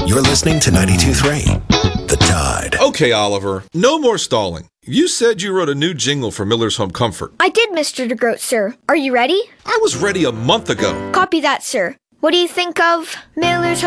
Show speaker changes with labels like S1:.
S1: You're listening to 92.3 The Tide.
S2: Okay, Oliver, no more stalling. You said you wrote a new jingle for Miller's Home Comfort.
S3: I did, Mr. DeGroat, sir. Are you ready?
S2: I was ready a month ago.
S3: Copy that, sir. What do you think of Miller's